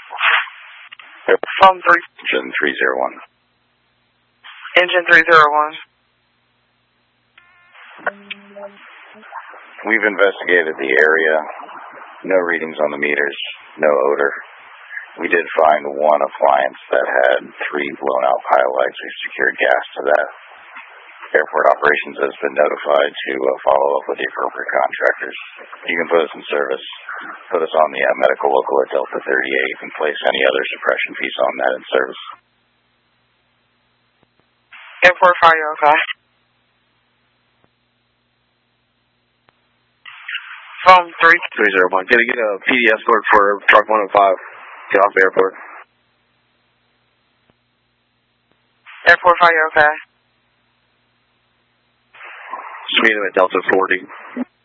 Phone 3. Engine 301. Engine 301. We've investigated the area. No readings on the meters. No odor. We did find one appliance that had 3 blown out pilot lights. We've secured gas to that. Airport operations has been notified to follow up with the appropriate contractors. You can put us in service. Put us on the medical local at Delta 38. You can place any other suppression piece on that in service. Airport fire, okay. Phone 3. 301. Get a PD escort for truck 105. Get off the airport. Airport fire, okay. Just meet him at Delta 40.